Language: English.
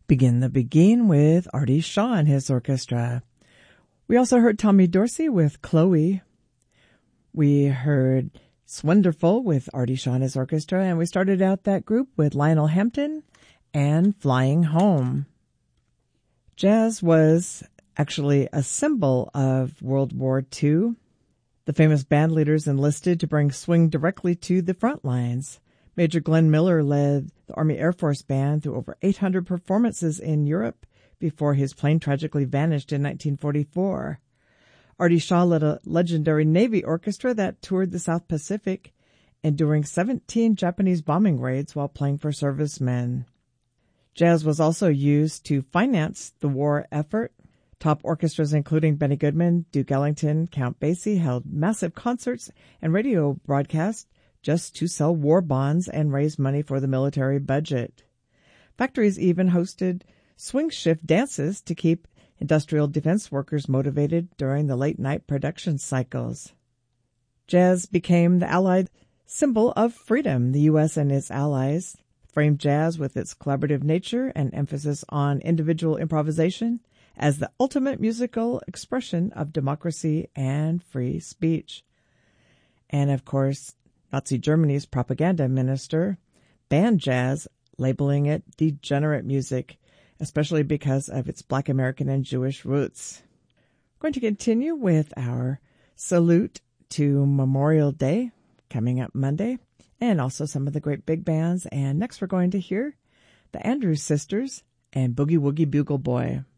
Begin the Begin with Artie Shaw and his orchestra. We also heard Tommy Dorsey with Chloe. We heard Swonderful with Artie Shaw and his orchestra, and we started out that group with Lionel Hampton and Flying Home. Jazz was actually a symbol of World War II. The famous band leaders enlisted to bring swing directly to the front lines. Major Glenn Miller led the Army Air Force Band through over 800 performances in Europe before his plane tragically vanished in 1944. Artie Shaw led a legendary Navy orchestra that toured the South Pacific, enduring 17 Japanese bombing raids while playing for servicemen. Jazz was also used to finance the war effort. Top orchestras including Benny Goodman, Duke Ellington, Count Basie held massive concerts and radio broadcasts just to sell war bonds and raise money for the military budget. Factories even hosted swing shift dances to keep industrial defense workers motivated during the late-night production cycles. Jazz became the Allied symbol of freedom. The U.S. and its allies framed jazz with its collaborative nature and emphasis on individual improvisation as the ultimate musical expression of democracy and free speech. And, of course, Nazi Germany's propaganda minister banned jazz, labeling it degenerate music, especially because of its Black American and Jewish roots. We're going to continue with our salute to Memorial Day coming up Monday, and also some of the great big bands. And next we're going to hear the Andrews Sisters and Boogie Woogie Bugle Boy.